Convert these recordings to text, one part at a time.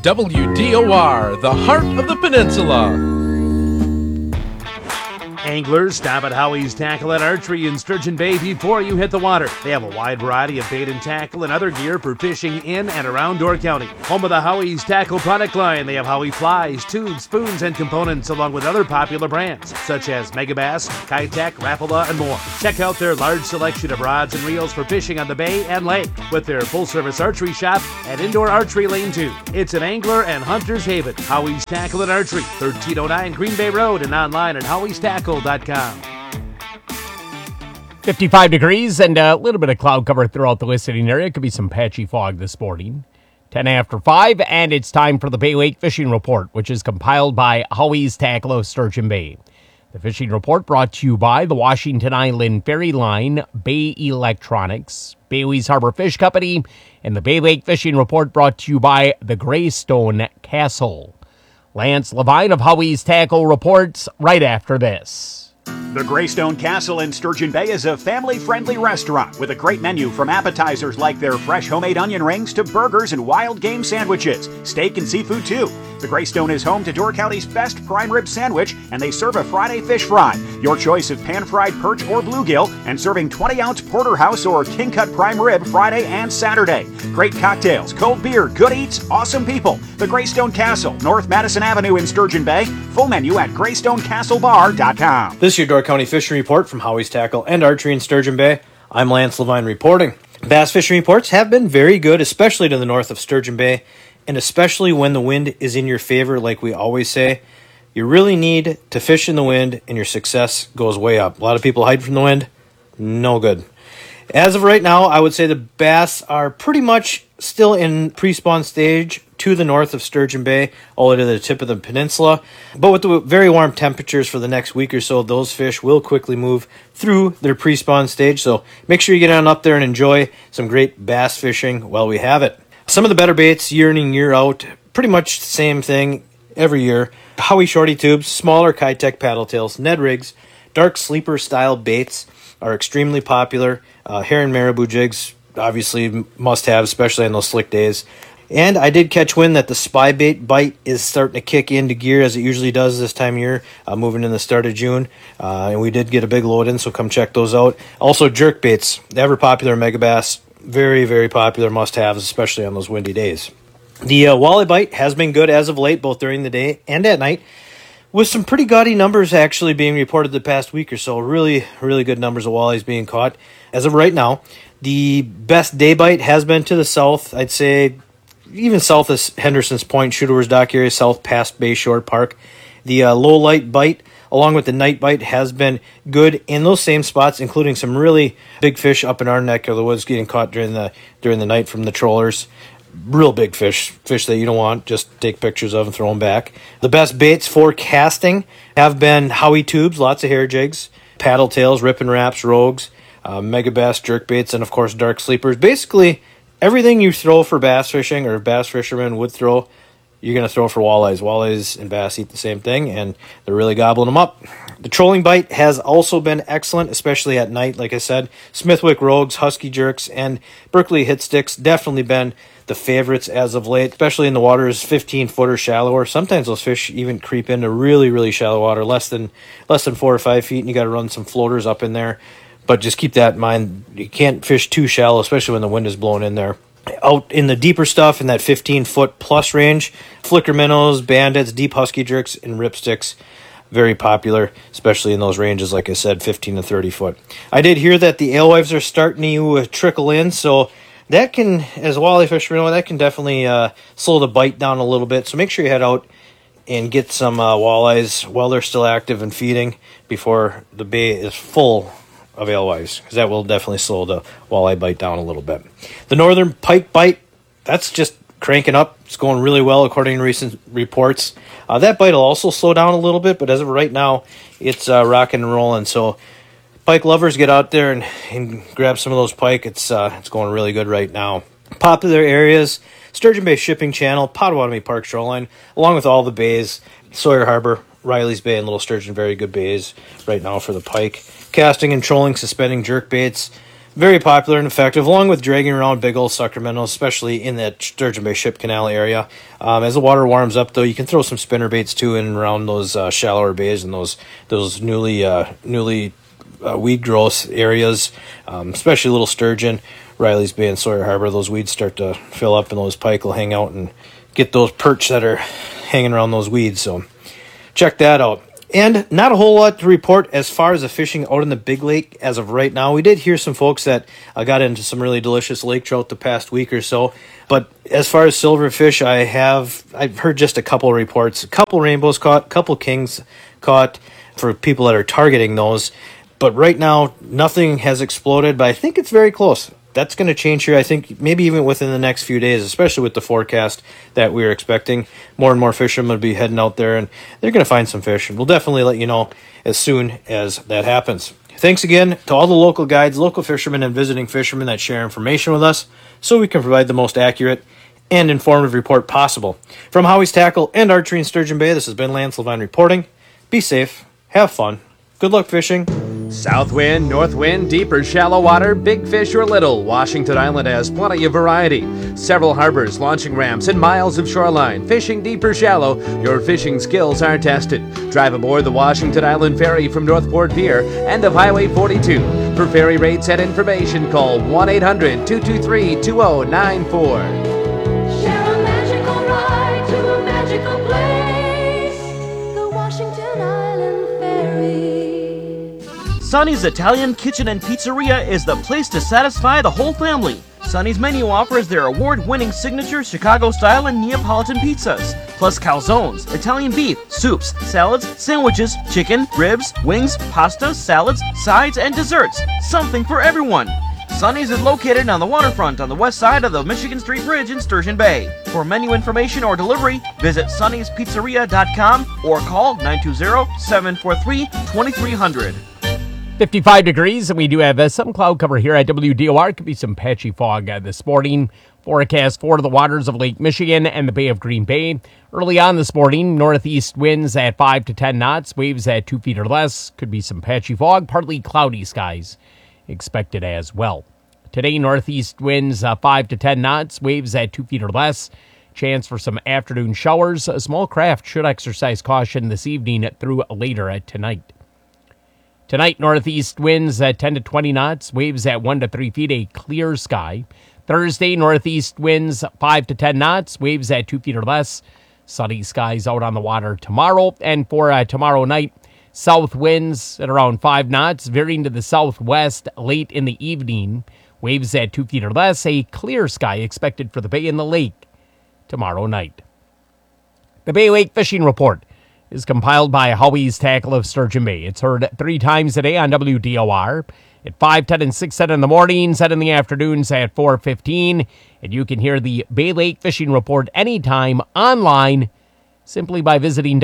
WDOR, the heart of the peninsula. Anglers, stop at Howie's Tackle and Archery in Sturgeon Bay before you hit the water. They have a wide variety of bait and tackle and other gear for fishing in and around Door County. Home of the Howie's Tackle product line, they have Howie flies, tubes, spoons, and components along with other popular brands such as Megabass, Kitech, Rapala, and more. Check out their large selection of rods and reels for fishing on the bay and lake with their full-service archery shop at Indoor Archery Lane 2. It's an angler and hunter's haven. Howie's Tackle and Archery, 1309 Green Bay Road, and online at howie'stackle.com. 55 degrees and a little bit of cloud cover throughout the listening area. Could be some patchy fog this morning. 10 after 5, and it's time for the Bay Lake Fishing Report, which is compiled by Howie's Tackle of Sturgeon Bay. The fishing report brought to you by the Washington Island Ferry Line, Bay Electronics, Bailey's Harbor Fish Company, and the Bay Lake Fishing Report brought to you by the Greystone Castle. Lance Levine of Howie's Tackle reports right after this. The Greystone Castle in Sturgeon Bay is a family-friendly restaurant with a great menu from appetizers like their fresh homemade onion rings to burgers and wild game sandwiches, steak and seafood too. The Greystone is home to Door County's best prime rib sandwich, and they serve a Friday fish fry. Your choice of pan-fried perch or bluegill, and serving 20-ounce porterhouse or king-cut prime rib Friday and Saturday. Great cocktails, cold beer, good eats, awesome people. The Greystone Castle, North Madison Avenue in Sturgeon Bay. Full menu at GreystonecastleBar.com. This is your Door County Fishing Report from Howie's Tackle and Archery in Sturgeon Bay. I'm Lance Levine reporting. Bass fishing reports have been very good, especially to the north of Sturgeon Bay, and especially when the wind is in your favor, like we always say. You really need to fish in the wind, and your success goes way up. A lot of people hide from the wind. No good. As of right now, I would say the bass are pretty much still in pre-spawn stage to the north of Sturgeon Bay, all the way to the tip of the peninsula. But with the very warm temperatures for the next week or so, those fish will quickly move through their pre-spawn stage. So make sure you get on up there and enjoy some great bass fishing while we have it. Some of the better baits year in and year out, pretty much the same thing every year. Howie Shorty tubes, smaller Kitech paddle tails, Ned rigs, dark sleeper style baits are extremely popular. Heron marabou jigs, obviously must have, especially on those slick days. And I did catch wind that the spy bait bite is starting to kick into gear as it usually does this time of year, moving in the start of June. And we did get a big load in, so come check those out. Also, jerk baits, ever popular Megabass, very, very popular must-haves, especially on those windy days. The walleye bite has been good as of late, both during the day and at night, with some pretty gaudy numbers actually being reported the past week or so. Really, really good numbers of walleyes being caught. As of right now, the best day bite has been to the south. I'd say even south of Henderson's Point, Shooter's Dock area, south past Bayshore Park. The low light bite, along with the night bite, has been good in those same spots, including some really big fish up in our neck of the woods getting caught during the night from the trollers. Real big fish that you don't want, just take pictures of and throw them back. The best baits for casting have been Howie tubes, lots of hair jigs, paddle tails, ripping wraps, rogues, Megabass jerk baits, and of course dark sleepers. Basically, everything you throw for bass fishing or bass fishermen would throw, you're going to throw for walleyes. Walleyes and bass eat the same thing, and they're really gobbling them up. The trolling bite has also been excellent, especially at night. Like I said, Smithwick rogues, Husky jerks, and Berkeley hit sticks definitely been the favorites as of late, especially in the waters 15-foot or shallower. Sometimes those fish even creep into really, really shallow water, less than 4 or 5 feet, and you got to run some floaters up in there. But just keep that in mind. You can't fish too shallow, especially when the wind is blowing in there. Out in the deeper stuff, in that 15-foot plus range, flicker minnows, bandits, deep husky jerks, and ripsticks, very popular, especially in those ranges, like I said, 15 to 30 foot. I did hear that the alewives are starting to trickle in, so that can, as a walleye fisherman, that can definitely slow the bite down a little bit. So make sure you head out and get some walleyes while they're still active and feeding before the bay is full of alewives, because that will definitely slow the walleye bite down a little bit. The northern pike bite, that's just cranking up. It's going really well according to recent reports. That bite will also slow down a little bit, but as of right now, it's rocking and rolling. So pike lovers, get out there and grab some of those pike. It's going really good right now. Popular areas, Sturgeon Bay Shipping Channel, Potawatomi Park Shoreline, along with all the bays, Sawyer Harbor, Riley's Bay, and Little Sturgeon, very good bays right now for the pike. Casting and trolling, suspending jerk baits, Very popular and effective, along with dragging around big old sucker minnows, especially in that Sturgeon Bay Ship Canal area. As the water warms up, though, you can throw some spinner baits too in and around those shallower bays and those newly weed growth areas, especially little sturgeon, Riley's Bay and Sawyer Harbor. Those weeds start to fill up, and those pike will hang out and get those perch that are hanging around those weeds. So check that out. And not a whole lot to report as far as the fishing out in the big lake as of right now. We did hear some folks that got into some really delicious lake trout the past week or so. But as far as silverfish, I've heard just a couple of reports. A couple rainbows caught, a couple kings caught for people that are targeting those. But right now, nothing has exploded, but I think it's very close. That's going to change here, I think, maybe even within the next few days, especially with the forecast that we're expecting. More and more fishermen will be heading out there, and they're going to find some fish. And we'll definitely let you know as soon as that happens. Thanks again to all the local guides, local fishermen, and visiting fishermen that share information with us so we can provide the most accurate and informative report possible. From Howie's Tackle and Archery in Sturgeon Bay, this has been Lance Levine reporting. Be safe, have fun, good luck fishing. South wind, north wind, deep or shallow water, big fish or little, Washington Island has plenty of variety. Several harbors, launching ramps, and miles of shoreline. Fishing deep or shallow, your fishing skills are tested. Drive aboard the Washington Island Ferry from Northport Pier, end of Highway 42. For ferry rates and information, call 1-800-223-2094. Share a magical ride to a magical place, the Washington Island Ferry. Sonny's Italian Kitchen and Pizzeria is the place to satisfy the whole family. Sonny's menu offers their award-winning signature Chicago-style and Neapolitan pizzas, plus calzones, Italian beef, soups, salads, sandwiches, chicken, ribs, wings, pasta, salads, sides, and desserts. Something for everyone. Sonny's is located on the waterfront on the west side of the Michigan Street Bridge in Sturgeon Bay. For menu information or delivery, visit sonnyspizzeria.com or call 920-743-2300. 55 degrees, and we do have some cloud cover here at WDOR. Could be some patchy fog this morning. Forecast for the waters of Lake Michigan and the Bay of Green Bay. Early on this morning, northeast winds at 5 to 10 knots, waves at 2 feet or less. Could be some patchy fog, partly cloudy skies expected as well. Today, northeast winds 5 to 10 knots, waves at 2 feet or less. Chance for some afternoon showers. A small craft should exercise caution this evening through later tonight. Tonight, northeast winds at 10 to 20 knots, waves at 1 to 3 feet, a clear sky. Thursday, northeast winds 5 to 10 knots, waves at 2 feet or less. Sunny skies out on the water tomorrow. And for tomorrow night, south winds at around 5 knots, veering to the southwest late in the evening. Waves at 2 feet or less, a clear sky expected for the bay and the lake tomorrow night. The Bay Lake Fishing Report is compiled by Howie's Tackle of Sturgeon Bay. It's heard 3 times a day on WDOR at 5, 10, and 6, 10 in the morning, 7 in the afternoons at 4:15. And you can hear the Bay Lake Fishing Report anytime online simply by visiting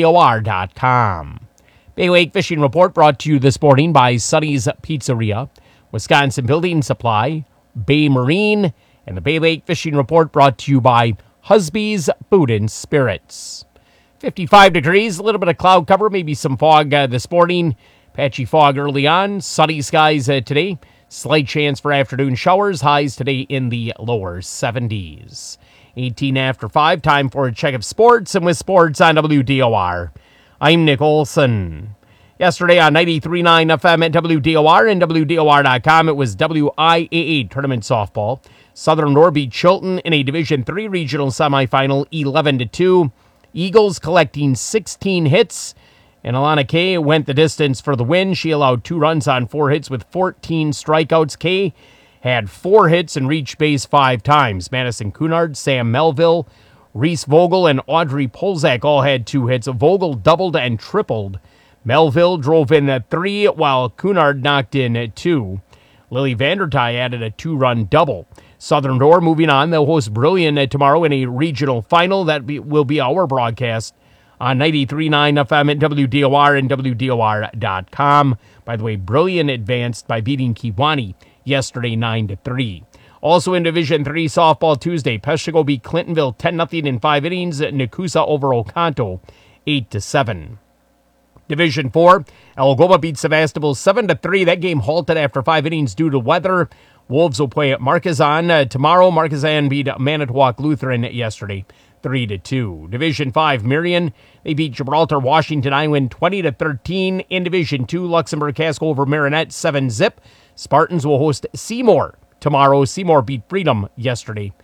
WDOR.com. Bay Lake Fishing Report brought to you this morning by Sonny's Pizzeria, Wisconsin Building Supply, Bay Marine, and the Bay Lake Fishing Report brought to you by Husby's Food and Spirits. 55 degrees, a little bit of cloud cover, maybe some fog this morning. Patchy fog early on. Sunny skies today. Slight chance for afternoon showers. Highs today in the lower 70s. 18 after 5. Time for a check of sports. And with sports on WDOR, I'm Nick Olson. Yesterday on 93.9 FM at WDOR and WDOR.com, it was WIAA Tournament Softball. Southern Door beat Chilton in a Division III regional semifinal 11-2. Eagles collecting 16 hits, and Alana Kay went the distance for the win. She allowed 2 runs on 4 hits with 14 strikeouts. Kay had 4 hits and reached base 5 times. Madison Cunard, Sam Melville, Reese Vogel, and Audrey Polzak all had 2 hits. Vogel doubled and tripled. Melville drove in 3, while Cunard knocked in 2. Lily Vandertye added a 2-run double. Southern Door moving on. They'll host Brilliant tomorrow in a regional final. That will be our broadcast on 93.9 FM at WDOR and WDOR.com. By the way, Brilliant advanced by beating Kewanee yesterday 9-3. Also in Division III softball Tuesday, Peshtigo beat Clintonville 10-0 in 5 innings. Nakusa over Oconto 8-7. Division 4, Algoma beat Sevastopol 7-3. That game halted after 5 innings due to weather. Wolves will play at Marquezan tomorrow. Marquezan beat Manitowoc Lutheran yesterday, 3-2. Division 5, Marion, they beat Gibraltar Washington Island 20-13. In Division 2, Luxembourg Casco over Marinette 7-0. Spartans will host Seymour tomorrow. Seymour beat Freedom yesterday,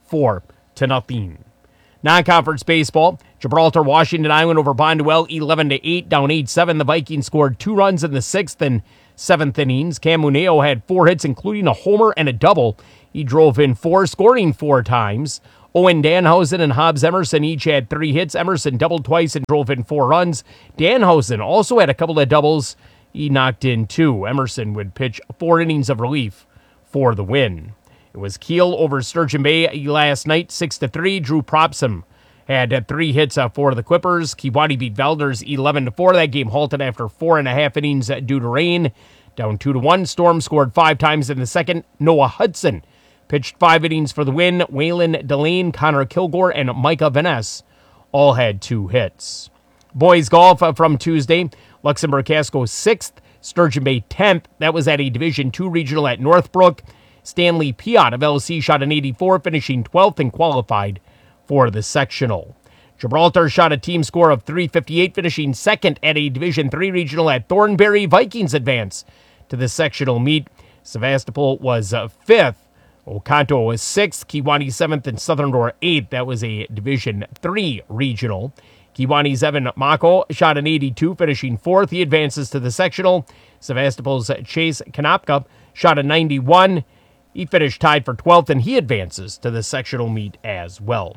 4-0. Non-conference baseball, Gibraltar Washington Island over Bonduel 11-8, down 8-7. The Vikings scored 2 runs in the 6th and 7th innings. Cam Muneo had 4 hits, including a homer and a double. He drove in 4, scoring 4 times. Owen Danhausen and Hobbs Emerson each had 3 hits. Emerson doubled twice and drove in 4 runs. Danhausen also had a couple of doubles. He knocked in 2. Emerson would pitch 4 innings of relief for the win. It was Kiel over Sturgeon Bay last night, 6-3. Drew Propson had 3 hits for the Clippers. Kewaunee beat Velders 11-4. That game halted after 4.5 innings due to rain. Down 2-1. Storm scored 5 times in the second. Noah Hudson pitched 5 innings for the win. Waylon Delane, Connor Kilgore, and Micah Vaness all had 2 hits. Boys golf from Tuesday. Luxembourg Casco 6th. Sturgeon Bay 10th. That was at a Division 2 regional at Northbrook. Stanley Piot of LC shot an 84, finishing 12th and qualified for the sectional. Gibraltar shot a team score of 358, finishing 2nd at a Division 3 regional at Thornbury. Vikings advance to the sectional meet. Sevastopol was 5th. Oconto was 6th. Kewaunee 7th and Southern Door 8th. That was a Division 3 regional. Kewaunee's Evan Mako shot an 82, finishing 4th. He advances to the sectional. Sevastopol's Chase Kanopka shot a 91. He finished tied for 12th, and he advances to the sectional meet as well.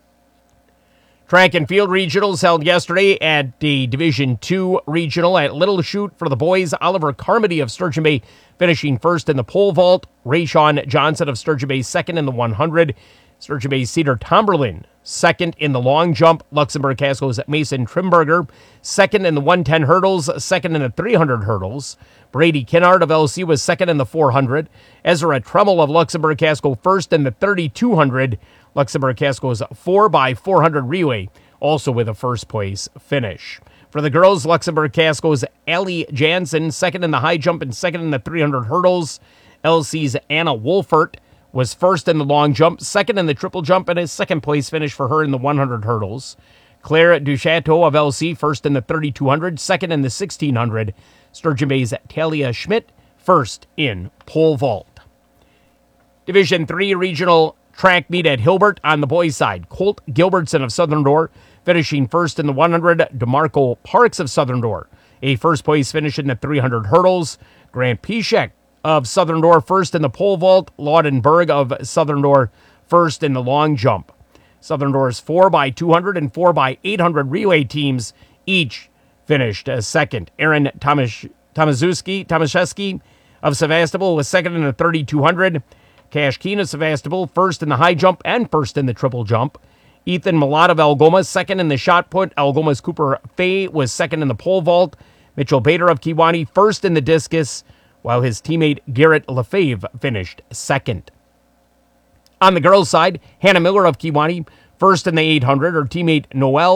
Track and field regionals held yesterday at the Division 2 regional at Little Chute for the boys. Oliver Carmody of Sturgeon Bay finishing 1st in the pole vault. Rayshawn Johnson of Sturgeon Bay 2nd in the 100. Sturgeon Bay's Cedar Tomberlin 2nd in the long jump. Luxembourg Casco's Mason Trimberger 2nd in the 110 hurdles, 2nd in the 300 hurdles. Brady Kinnard of LC was 2nd in the 400. Ezra Tremmel of Luxembourg Casco 1st in the 3200. Luxembourg Casco's 4x400 relay, also with a first place finish. For the girls, Luxembourg Casco's Ellie Jansen 2nd in the high jump and 2nd in the 300 hurdles. LC's Anna Wolfert was 1st in the long jump, 2nd in the triple jump, and a 2nd place finish for her in the 100 hurdles. Claire Duchateau of LC 1st in the 3200, 2nd in the 1600. Sturgeon Bay's Talia Schmidt 1st in pole vault. Division 3 regional track meet at Hilbert on the boys' side. Colt Gilbertson of Southern Door finishing 1st in the 100. DeMarco Parks of Southern Door a first place finish in the 300 hurdles. Grant Pishek of Southern Door 1st in the pole vault. Laudenberg of Southern Door 1st in the long jump. Southern Door's 4x200 and 4x800 relay teams each finished as 2nd. Aaron Tomaszewski of Sevastopol was 2nd in the 3200. Cash Keen of Sevastopol 1st in the high jump and 1st in the triple jump. Ethan Malott of Algoma 2nd in the shot put. Algoma's Cooper Fay was 2nd in the pole vault. Mitchell Bader of Kewaunee 1st in the discus, while his teammate Garrett Lefebvre finished 2nd. On the girls' side, Hannah Miller of Kewaunee 1st in the 800. Her teammate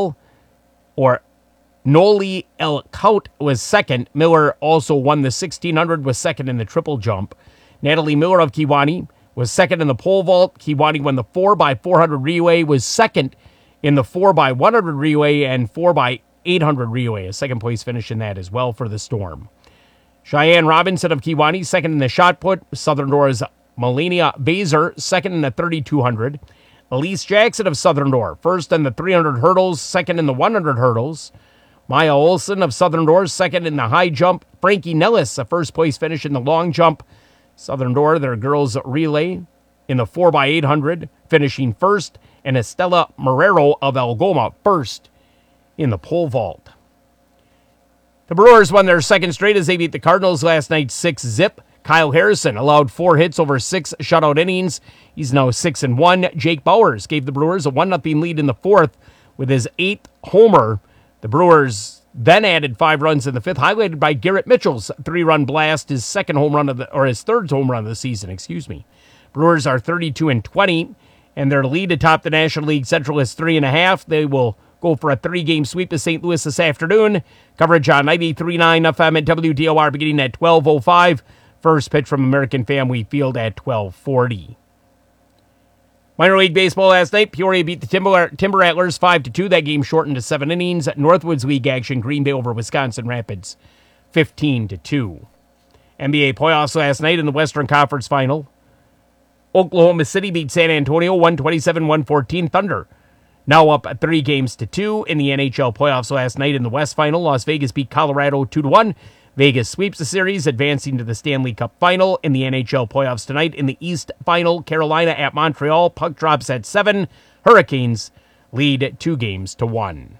Noli Elkout was 2nd. Miller also won the 1600, was 2nd in the triple jump. Natalie Miller of Kewaunee was 2nd in the pole vault. Kewaunee won the 4x400 relay, was 2nd in the 4x100 relay and 4x800 relay. A 2nd place finish in that as well for the Storm. Cheyenne Robinson of Kewaunee 2nd in the shot put. Southern Door's Melania Baser 2nd in the 3200. Elise Jackson of Southern Door 1st in the 300 hurdles, 2nd in the 100 hurdles. Maya Olson of Southern Door 2nd in the high jump. Frankie Nellis a first place finish in the long jump. Southern Door, their girls relay in the 4x800, finishing 1st, and Estella Marrero of Algoma 1st in the pole vault. The Brewers won their 2nd straight as they beat the Cardinals last night 6-0. Kyle Harrison allowed 4 hits over 6 shutout innings. He's now 6-1. Jake Bowers gave the Brewers a 1-0 lead in the 4th with his 8th homer. The Brewers then added 5 runs in the 5th, highlighted by Garrett Mitchell's 3-run blast, his 3rd home run of the season, Brewers are 32-20, and their lead atop the National League Central is 3.5. They will go for a 3-game sweep of St. Louis this afternoon. Coverage on 93.9 FM at WDOR beginning at 12:05. First pitch from American Family Field at 12:40. Minor League Baseball last night, Peoria beat the Timber Rattlers 5-2. That game shortened to 7 innings. Northwoods League action, Green Bay over Wisconsin Rapids, 15-2. NBA playoffs last night in the Western Conference Final. Oklahoma City beat San Antonio 127-114. Thunder now up 3-2 in the NHL playoffs last night in the West Final. Las Vegas beat Colorado 2-1. Vegas sweeps the series, advancing to the Stanley Cup Final. In the NHL playoffs tonight in the East Final, Carolina at Montreal. Puck drops at 7. Hurricanes lead 2-1.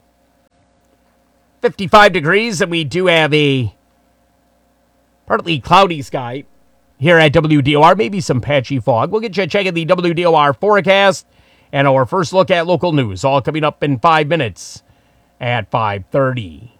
55 degrees, and we do have a partly cloudy sky here at WDOR. Maybe some patchy fog. We'll get you a check of the WDOR forecast and our first look at local news. All coming up in 5 minutes at 5:30.